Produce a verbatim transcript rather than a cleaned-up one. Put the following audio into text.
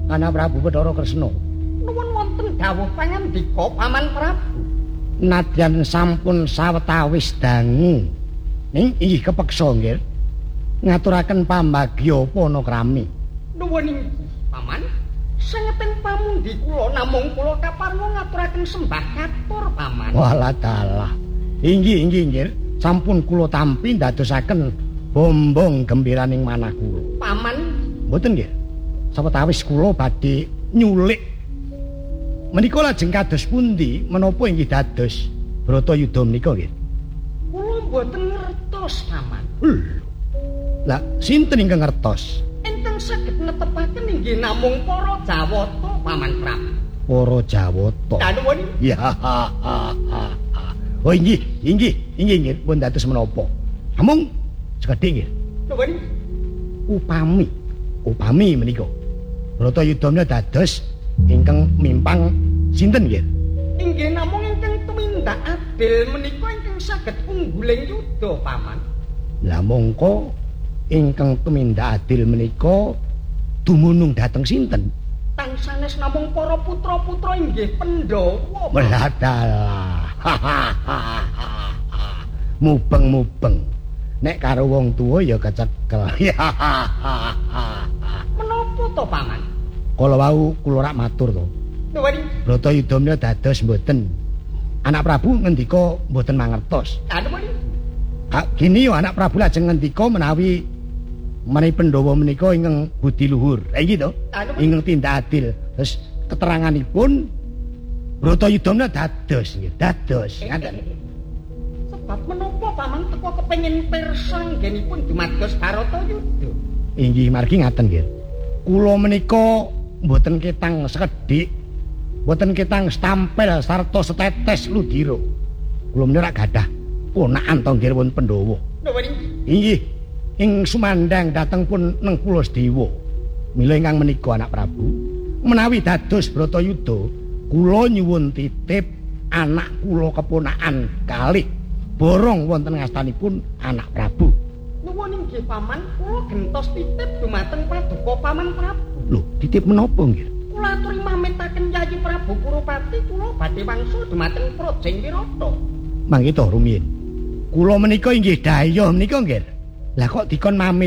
Anak Prabu Bathara Kresna. Nuwun wonten dawuh pangandika Paman Prabu. Nadyan sampun sawetawis dangu. Ning inggih kepeksa nggih. Ngaturaken pambagya panakrami. Nuwun inggih, Paman. Sangeteng pamundi kula namung kula kapareng ngaturaken sembah katur, Paman. Walah dalah. Inggih inggih nggih. Sampun kula tampi ndadosaken bombong gembiraning manah kula. Paman, mboten nggih. Sawetawis kula badhe nyulik. Menika lajeng kados pundi menapa inggih dados Bratayuda menika nggih? Kula mboten ngertos, Paman. Lho. Lah sinten ingkang ngertos? Ingkang saged netepaken inggih namung para Jawata, Paman Prabu. Para Jawata. Lah nuwun. Ya. Oh inggih, inggih, inggih nggih pun dados menapa. Namung sekedhik nggih. Nuwun. Upami, upami menika Bratayuda menika dados ingkang mimpang sinten nggih? Inggih namung ingkang tumindak adil menika ingkang saged ungguling yuda, Paman. Lah mongko ingkang tumindak adil menika dumunung dhateng sinten? Tangsanes namung para putra-putra inggih Pandhawa. Meladalah. Mubeng-mubeng. Nek karo wong tuwa ya kecekel. Menapa to, Paman? Kala wau kula rak matur to. Nuwun. Bratayuda menika dados mboten. Anak Prabu ngendika mboten mangertos. Ah nuwun. Ah gini yo anak Prabu lajeng ngendika menawi menawi Pandhawa menika ingkang budi luhur. Ha iki to. Ingkang tindak adil. Terus keteranganipun Bratayuda menika dados nggih, dados. Ngaten. Sebab menapa Paman teka kepengin pirsa nggenipun dumados Bratayuda? Inggih margi ngaten nggih. Kula menika mboten ketang sekedhik, mboten ketang stampel sarta setetes ludira. Kula menika gadah ponakan to nggih wonten Pandhawa. Nuwun. Inggih, ing sumandang dhateng pun neng Pulo Sedewa. Mila ingkang menika anak Prabu, menawi dados Bratayuda, kula nyuwun titip anak kula keponakan kalih borong wonten ngastanipun anak Prabu. Nuwun inggih Paman, kula gentos titip dumateng Paduka Paman Prabu. Lho, titip menapa nggih? Kula aturi mamitaken Yayi Prabu Kurupati kula badhe wangsul dumateng Projeng Wirata. Mangke to rumiyin. Kula menika inggih dayah menika nggih. Lah kok dikon mami